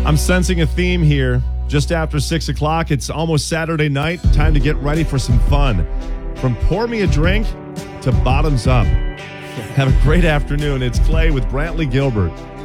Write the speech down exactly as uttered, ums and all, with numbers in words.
I'm sensing a theme here. Just after six o'clock, it's almost Saturday night. Time to get ready for some fun. From pour me a drink to bottoms up. Have a great afternoon. It's Clay with Brantley Gilbert.